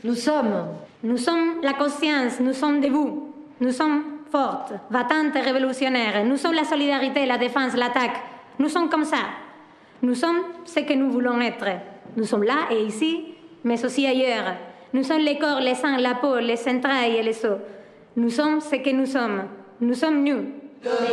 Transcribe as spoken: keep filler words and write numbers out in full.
Nous sommes. Nous sommes la conscience, nous sommes debout. Nous sommes fortes, battantes et révolutionnaires. Nous sommes la solidarité, la défense, l'attaque. Nous sommes comme ça. Nous sommes ce que nous voulons être. Nous sommes là et ici, mais aussi ailleurs. Nous sommes les corps, les seins, la peau, les entrailles et les os. Nous sommes ce que nous sommes. Nous sommes nous.